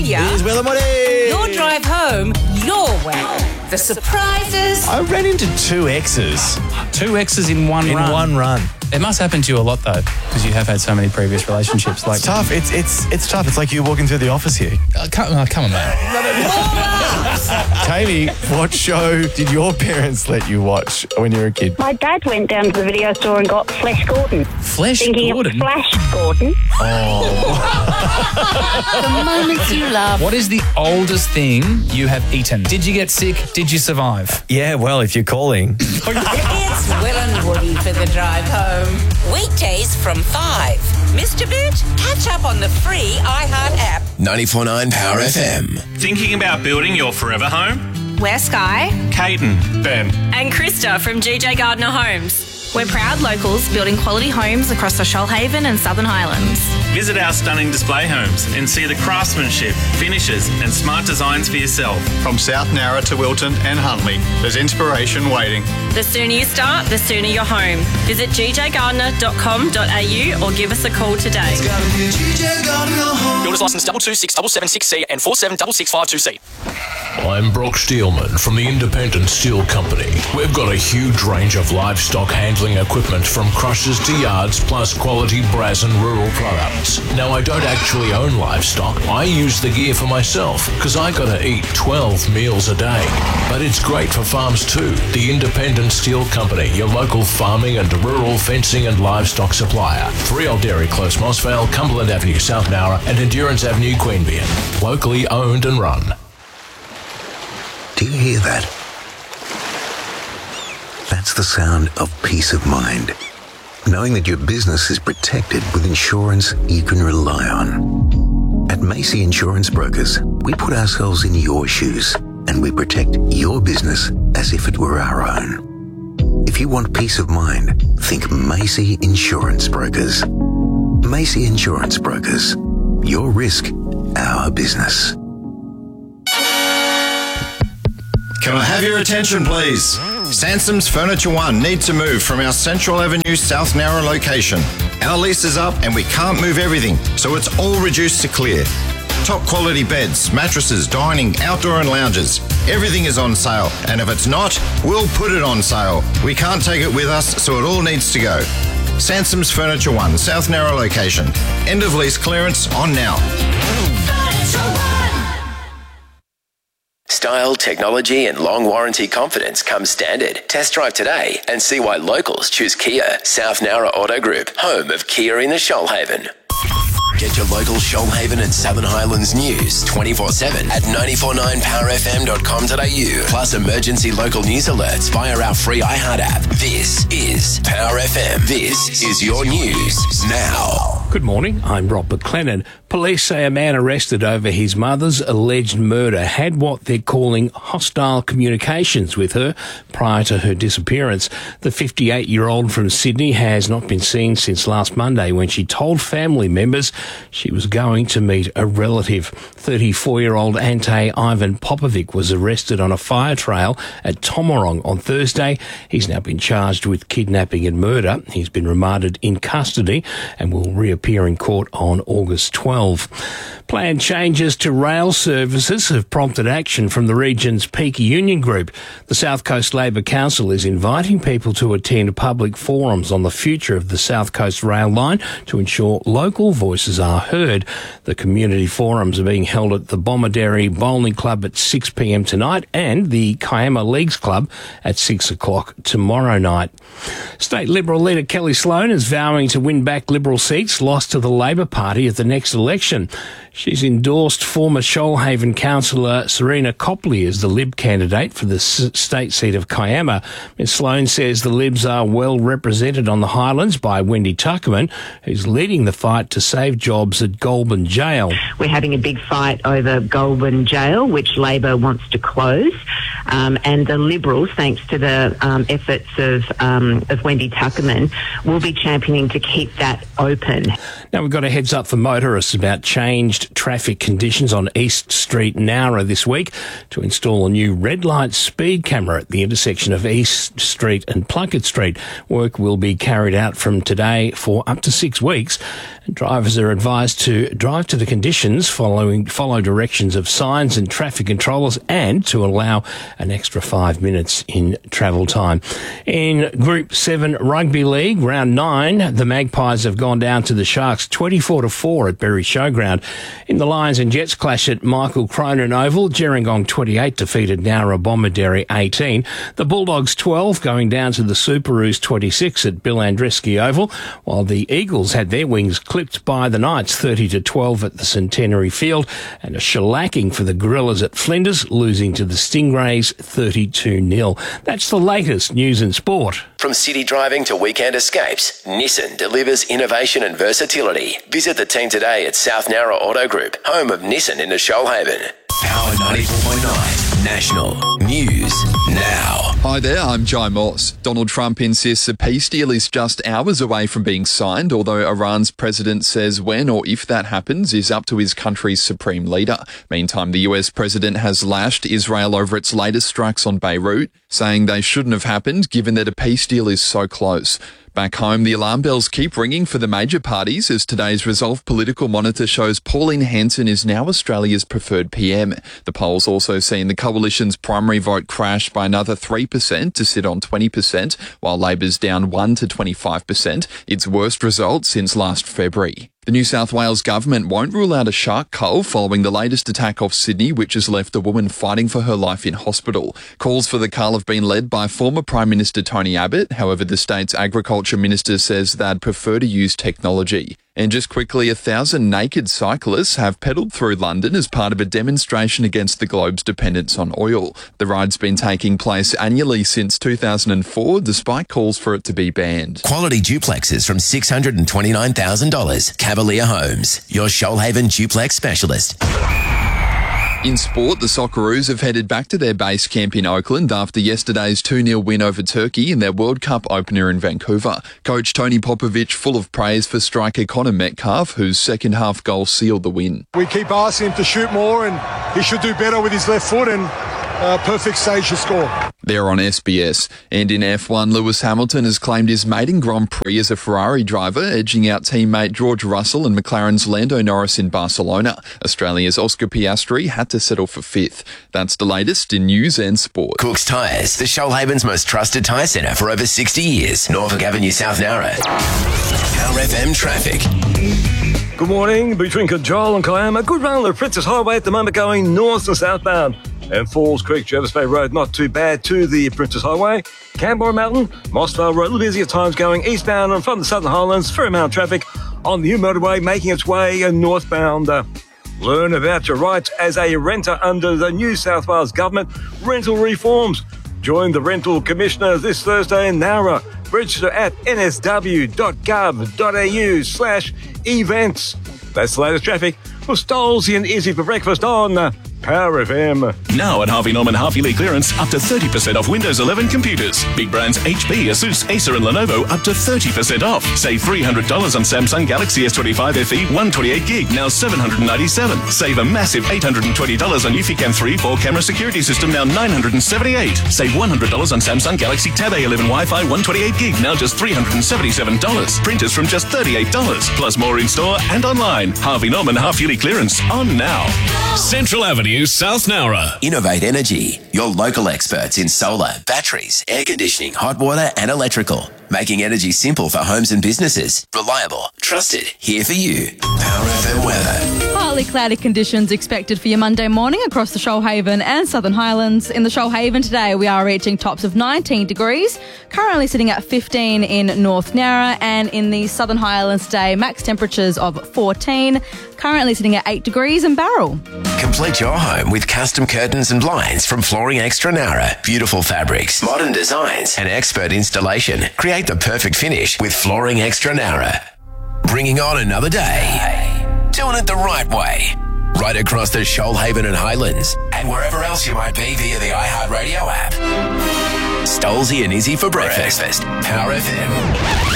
Here. Here's Will and Woody. Your drive home, your way. The surprises. I ran into two exes. Two exes in one run. In one run. It must happen to you a lot, though, because you have had so many previous relationships. It's tough. It's tough. It's like you walking through the office here. Come on, mate. Katie, what show did your parents let you watch when you were a kid? My dad went down to the video store and got Flash Gordon. Flash Thinking Gordon? of Flash Gordon. The moments you love. What is the oldest thing you have eaten? Did you get sick? Did you survive? Yeah, well, if you're calling. It's Will and Woody for the drive home. Weekdays from 5. Mr. Boot, catch up on the free iHeart app. 94.9 Power FM. Thinking about building your forever home? We're Sky Caden, Ben, and Krista from GJ Gardner Homes. We're proud locals building quality homes across the Shoalhaven and Southern Highlands. Visit our stunning display homes and see the craftsmanship, finishes and smart designs for yourself. From South Nowra to Wilton and Huntley, there's inspiration waiting. The sooner you start, the sooner you're home. Visit gjgardner.com.au or give us a call today. Builders licence 2267776C and 4766522C. I'm Brock Steelman from the Independent Steel Company. We've got a huge range of livestock handling equipment from crushers to yards, plus quality brass and rural products. Now, I don't actually own livestock. I use the gear for myself because I gotta eat 12 meals a day. But it's great for farms too. The Independent Steel Company, your local farming and rural fencing and livestock supplier. 3 Old Dairy Close, Mossvale, Cumberland Avenue, South Nowra and Endurance Avenue, Queanbeyan. Locally owned and run. Do you hear that? That's the sound of peace of mind. Knowing that your business is protected with insurance you can rely on. At Macy Insurance Brokers, we put ourselves in your shoes and we protect your business as if it were our own. If you want peace of mind, think Macy Insurance Brokers. Macy Insurance Brokers. Your risk, our business. Can I have your attention, please? Sansom's Furniture One need to move from our Central Avenue South Nowra location. Our lease is up and we can't move everything, so it's all reduced to clear. Top quality beds, mattresses, dining, outdoor and lounges. Everything is on sale, and if it's not, we'll put it on sale. We can't take it with us, so it all needs to go. Sansom's Furniture One, South Nowra location. End of lease clearance on now. Style, technology and long warranty confidence come standard. Test drive today and see why locals choose Kia. South Nowra Auto Group, home of Kia in the Shoalhaven. Get your local Shoalhaven and Southern Highlands news 24/7 at 949powerfm.com.au. Plus emergency local news alerts via our free iHeart app. This is Power FM. This is your news now. Good morning, I'm Rob McLennan. Police say a man arrested over his mother's alleged murder had what they're calling hostile communications with her prior to her disappearance. The 58-year-old from Sydney has not been seen since last Monday when she told family members she was going to meet a relative. 34-year-old Ante Ivan Popovic was arrested on a fire trail at Tomarong on Thursday. He's now been charged with kidnapping and murder. He's been remanded in custody and will reappear in court on August 12. Planned changes to rail services have prompted action from the region's peak union group. The South Coast Labor Council is inviting people to attend public forums on the future of the South Coast rail line to ensure local voices are heard. The community forums are being held at the Bomaderry Bowling Club at 6 p.m. tonight and the Kiama Leagues Club at 6 o'clock tomorrow night. State Liberal leader Kelly Sloan is vowing to win back Liberal seats lost to the Labor Party at the next election. She's endorsed former Shoalhaven councillor Serena Copley as the Lib candidate for the state seat of Kiama. Ms Sloan says the Libs are well represented on the Highlands by Wendy Tuckerman, who's leading the fight to save jobs at Goulburn Jail. We're having a big fight over Goulburn Jail, which Labor wants to close, and the Liberals, thanks to the efforts of Wendy Tuckerman, will be championing to keep that open. Now we've got a heads up for motorists about changed traffic conditions on East Street, Nowra this week to install a new red light speed camera at the intersection of East Street and Plunkett Street. Work will be carried out from today for up to 6 weeks. And drivers are advised to drive to the conditions, follow directions of signs and traffic controllers, and to allow an extra 5 minutes in travel time. In Group 7 Rugby League, Round 9, the Magpies have gone down to the Sharks 24-4 at Berry Showground. In the Lions and Jets clash at Michael Cronin Oval, Gerringong 28 defeated Nowra Bomaderry 18. The Bulldogs 12 going down to the Superoos 26 at Bill Andreski Oval, while the Eagles had their wings clipped by the Knights 30-12 at the Centenary Field, and a shellacking for the Gorillas at Flinders, losing to the Stingrays 32-0. That's the latest news and sport. From city driving to weekend escapes, Nissan delivers innovation and versatility. Visit the team today at South Nowra Auto Group, home of Nissan in the Shoalhaven. Power 94.9 National News Now. Hi there, I'm Jai Moss. Donald Trump insists a peace deal is just hours away from being signed, although Iran's president says when or if that happens is up to his country's supreme leader. Meantime, the US president has lashed Israel over its latest strikes on Beirut, saying they shouldn't have happened given that a peace deal is so close. Back home, the alarm bells keep ringing for the major parties as today's Resolve Political Monitor shows Pauline Hanson is now Australia's preferred PM. The poll's also seen the coalition's primary vote crash by another 3% to sit on 20%, while Labor's down 1 to 25%, its worst result since last February. The New South Wales government won't rule out a shark cull following the latest attack off Sydney, which has left a woman fighting for her life in hospital. Calls for the cull have been led by former Prime Minister Tony Abbott. However, the state's agriculture minister says they'd prefer to use technology. And just quickly, 1,000 naked cyclists have pedalled through London as part of a demonstration against the globe's dependence on oil. The ride's been taking place annually since 2004, despite calls for it to be banned. Quality duplexes from $629,000. Cavalier Homes, your Shoalhaven duplex specialist. In sport, the Socceroos have headed back to their base camp in Oakland after yesterday's 2-0 win over Turkey in their World Cup opener in Vancouver. Coach Tony Popovic full of praise for striker Connor Metcalf, whose second-half goal sealed the win. We keep asking him to shoot more, and he should do better with his left foot, and perfect stage to score. They're on SBS. And in F1, Lewis Hamilton has claimed his maiden Grand Prix as a Ferrari driver, edging out teammate George Russell and McLaren's Lando Norris in Barcelona. Australia's Oscar Piastri had to settle for 5th. That's the latest in news and sport. Cook's Tyres, the Shoalhaven's most trusted tyre centre for over 60 years. Norfolk Avenue, South Nowra. Power FM traffic. Good morning. Between Cajole and Kiama, good run on the Princess Highway at the moment going north and southbound. And Falls Creek, Jervis Bay Road, not too bad to the Princess Highway. Canberra Mountain, Mossvale Road, a little busy at times going eastbound and from the Southern Highlands. Fair amount of traffic on the new motorway making its way northbound. Learn about your rights as a renter under the New South Wales Government rental reforms. Join the Rental Commissioner this Thursday in Nowra. Register at nsw.gov.au/events. That's the latest traffic. For Stolzy and Izzy for breakfast on Power FM. Now at Harvey Norman Half Yearly Clearance, up to 30% off Windows 11 computers. Big brands HP, Asus, Acer and Lenovo up to 30% off. Save $300 on Samsung Galaxy S25 FE 128GB, now $797. Save a massive $820 on Eufy 3 4-camera security system, now $978. Save $100 on Samsung Galaxy Tab A11 Wi-Fi 128GB, now just $377. Printers from just $38. Plus more in store and online. Harvey Norman Half Yearly Clearance on now. Central Avenue, South Nowra. Innovate Energy, your local experts in solar, batteries, air conditioning, hot water and electrical. Making energy simple for homes and businesses. Reliable, trusted, here for you. Power FM weather. Partly cloudy conditions expected for your Monday morning across the Shoalhaven and Southern Highlands. In the Shoalhaven today, we are reaching tops of 19 degrees, currently sitting at 15 in North Nowra, and in the Southern Highlands today, max temperatures of 14, currently sitting at 8 degrees in Barrel. Complete your home with custom curtains and blinds from Flooring Extra Nowra. Beautiful fabrics, modern designs and expert installation. Create the perfect finish with Flooring Extra Nowra. Bringing on another day. Doing it the right way. Right across the Shoalhaven and Highlands and wherever else you might be via the iHeartRadio app. Stolzy and Izzy for breakfast. Power FM.